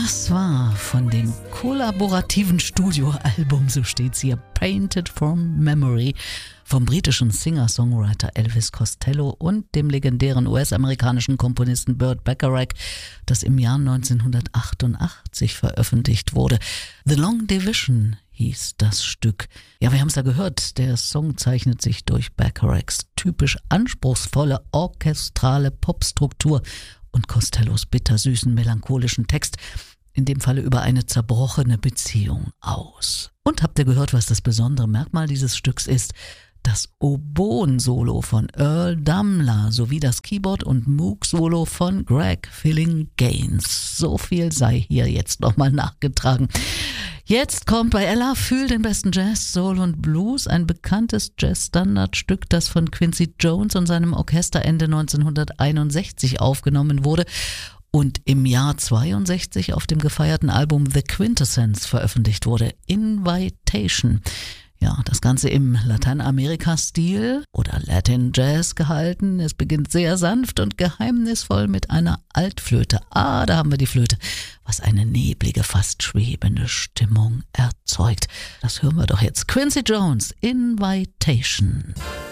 Das war von dem kollaborativen Studioalbum, so steht's hier, Painted from Memory, vom britischen Singer-Songwriter Elvis Costello und dem legendären US-amerikanischen Komponisten Burt Bacharach, das im Jahr 1988 veröffentlicht wurde. The Long Division hieß das Stück. Ja, wir haben es ja gehört, der Song zeichnet sich durch Bacharachs typisch anspruchsvolle orchestrale Popstruktur und Costellos bittersüßen melancholischen Text, in dem Falle über eine zerbrochene Beziehung aus. Und habt ihr gehört, was das besondere Merkmal dieses Stücks ist? Das Oboen-Solo von Earl Damler sowie das Keyboard- und Moog-Solo von Greg Filling-Gaines. So viel sei hier jetzt nochmal nachgetragen. Jetzt kommt bei Ella Fühl den besten Jazz, Soul und Blues, ein bekanntes Jazz-Standardstück, das von Quincy Jones und seinem Orchester Ende 1961 aufgenommen wurde und im Jahr 62 auf dem gefeierten Album The Quintessence veröffentlicht wurde, Invitation. Ja, das Ganze im Lateinamerika-Stil oder Latin Jazz gehalten. Es beginnt sehr sanft und geheimnisvoll mit einer Altflöte. Da haben wir die Flöte, was eine neblige, fast schwebende Stimmung erzeugt. Das hören wir doch jetzt. Quincy Jones, Invitation.